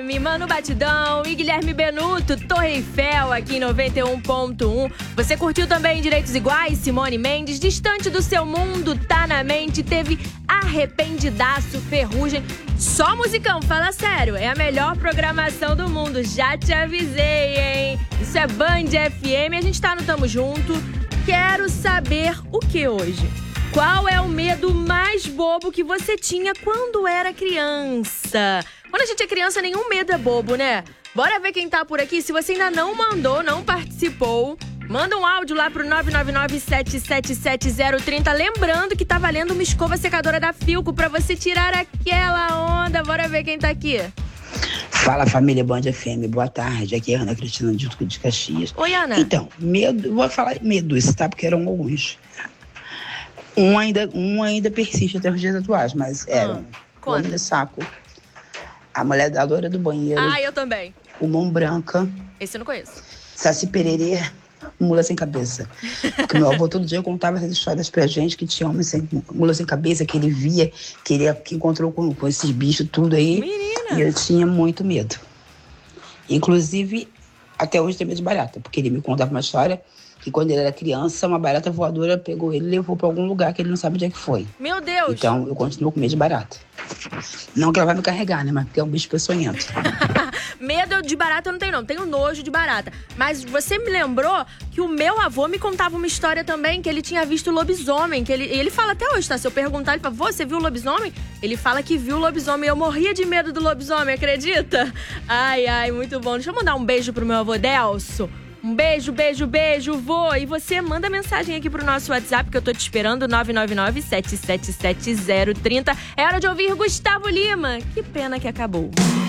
FM, Manu Batidão e Guilherme Benuto, Torre Eiffel, aqui em 91.1. Você curtiu também Direitos Iguais, Simone Mendes, Distante do Seu Mundo, Tá na Mente, teve Arrependidaço, Ferrugem. Só musicão, fala sério, é a melhor programação do mundo, já te avisei, hein? Isso é Band FM, a gente tá no Tamo Junto. Quero saber o que hoje? Qual é o medo mais bobo que você tinha quando era criança? Quando a gente é criança, nenhum medo é bobo, né? Bora ver quem tá por aqui. Se você ainda não mandou, não participou, manda um áudio lá pro 999-777-030. Lembrando que tá valendo uma escova secadora da Filco pra você tirar aquela onda. Bora ver quem tá aqui. Fala, família Band FM, boa tarde. Aqui é a Ana Cristina de Caxias. Oi, Ana. Então, medo, vou falar medos, tá? Porque eram alguns. Um ainda persiste até os dias atuais, mas eram o Homem do Saco, a Mulher da Loira do Banheiro. Ah, eu também. O Mão Branca. Esse eu não conheço. Saci Pererê, Mula Sem Cabeça. Porque meu avô todo dia contava essas histórias pra gente, que tinha mula sem cabeça, que ele via, que encontrou com esses bichos tudo aí. Menina! E eu tinha muito medo. Inclusive, até hoje tem medo de barata, porque ele me contava uma história que quando ele era criança, uma barata voadora pegou ele e levou pra algum lugar que ele não sabe onde é que foi. Meu Deus! Então, eu continuo com medo de barata. Não que ela vai me carregar, né? Mas porque é um bicho peçonhento. Medo de barata eu não tenho, não. Tenho nojo de barata. Mas você me lembrou que o meu avô me contava uma história também, que ele tinha visto lobisomem. Que ele fala até hoje, tá? Se eu perguntar, ele fala, você viu o lobisomem? Ele fala que viu o lobisomem. Eu morria de medo do lobisomem, acredita? Ai, ai, muito bom. Deixa eu mandar um beijo pro meu avô Delso. Um beijo, beijo, beijo, vô. E você manda mensagem aqui pro nosso WhatsApp, que eu tô te esperando, 999-777-030. É hora de ouvir Gustavo Lima. Que pena que acabou.